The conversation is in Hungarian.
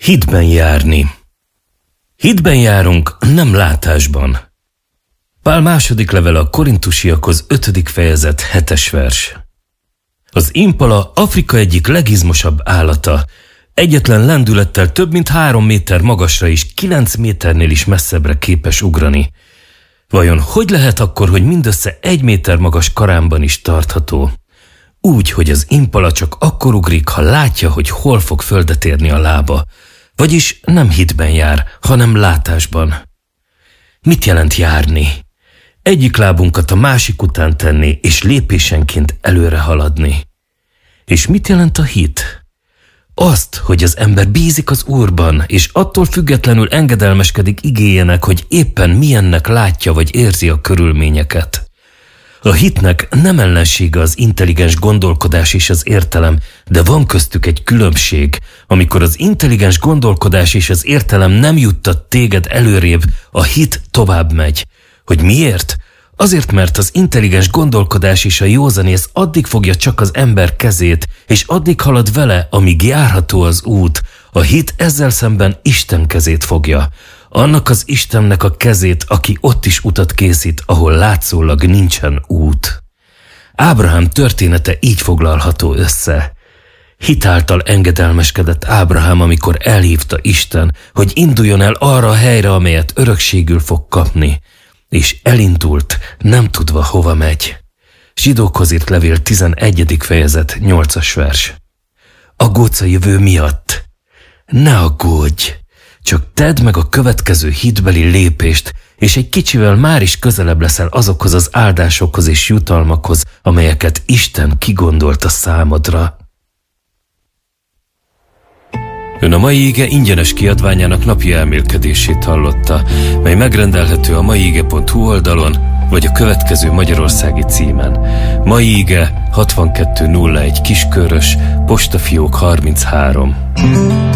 Hitben járni. Hitben járunk, nem látásban. Pál második levele a Korintusiakhoz 5. fejezet 7. vers. Az impala Afrika egyik legizmosabb állata. Egyetlen lendülettel több mint 3 méter magasra és 9 méternél is messzebbre képes ugrani. Vajon hogy lehet akkor, hogy mindössze 1 méter magas karámban is tartható? Úgy, hogy az impala csak akkor ugrik, ha látja, hogy hol fog földet érni a lába. Vagyis nem hitben jár, hanem látásban. Mit jelent járni? Egyik lábunkat a másik után tenni, és lépésenként előre haladni. És mit jelent a hit? Azt, hogy az ember bízik az Úrban, és attól függetlenül engedelmeskedik igéjének, hogy éppen milyennek látja vagy érzi a körülményeket. A hitnek nem ellensége az intelligens gondolkodás és az értelem, de van köztük egy különbség. Amikor az intelligens gondolkodás és az értelem nem juttat téged előrébb, a hit tovább megy. Hogy miért? Azért, mert az intelligens gondolkodás és a józanész addig fogja csak az ember kezét, és addig halad vele, amíg járható az út. A hit ezzel szemben Isten kezét fogja. Annak az Istennek a kezét, aki ott is utat készít, ahol látszólag nincsen út. Ábrahám története így foglalható össze. Hitáltal engedelmeskedett Ábrahám, amikor elhívta Isten, hogy induljon el arra a helyre, amelyet örökségül fog kapni. És elindult, nem tudva hova megy. Zsidókhoz írt levél 11. fejezet 8. vers. Aggódsz a jövő miatt? Ne aggódj! Csak tedd meg a következő hitbeli lépést, és egy kicsivel már is közelebb leszel azokhoz az áldásokhoz és jutalmakhoz, amelyeket Isten kigondolt a számodra. Ön a Mai Ige ingyenes kiadványának napi elmélkedését hallotta, mely megrendelhető a maiige.hu oldalon, vagy a következő magyarországi címen. Mai Ige 6201 Kiskörös, postafiók 33.